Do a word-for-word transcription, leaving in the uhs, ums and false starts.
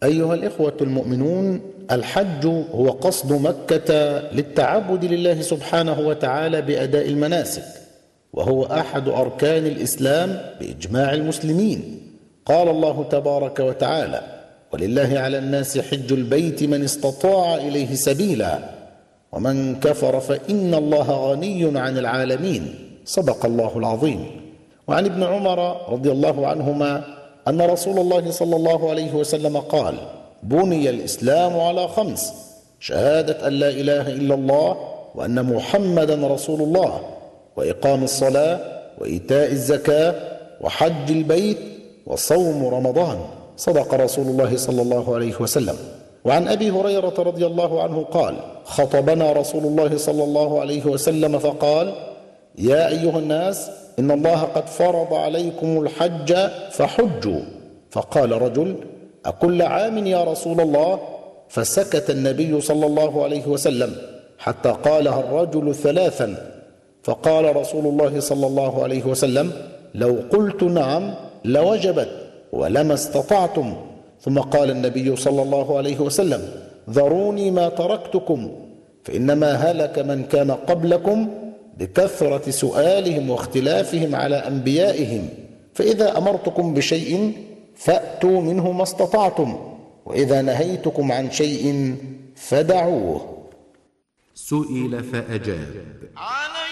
أيها الإخوة المؤمنون، الحج هو قصد مكة للتعبد لله سبحانه وتعالى بأداء المناسك، وهو أحد أركان الإسلام بإجماع المسلمين. قال الله تبارك وتعالى: ولله على الناس حج البيت من استطاع إليه سبيلا ومن كفر فإن الله غني عن العالمين. صدق الله العظيم. وعن ابن عمر رضي الله عنهما أن رسول الله صلى الله عليه وسلم قال: بني الإسلام على خمس: شهادة أن لا إله إلا الله وأن محمدا رسول الله، وإقام الصلاة، وإيتاء الزكاة، وحج البيت، وصوم رمضان. صدق رسول الله صلى الله عليه وسلم. وعن أبي هريرة رضي الله عنه قال: خطبنا رسول الله صلى الله عليه وسلم فقال: يا أيها الناس، إن الله قد فرض عليكم الحج فحجوا. فقال رجل: أكل عام يا رسول الله؟ فسكت النبي صلى الله عليه وسلم حتى قالها الرجل ثلاثا، فقال رسول الله صلى الله عليه وسلم: لو قلت نعم لوجبت ولما استطعتم. ثم قال النبي صلى الله عليه وسلم: ذروني ما تركتكم، فإنما هلك من كان قبلكم بكثرة سؤالهم واختلافهم على أنبيائهم، فإذا أمرتكم بشيء فأتوا منه ما استطعتم، وإذا نهيتكم عن شيء فدعوه. سئل فأجاب: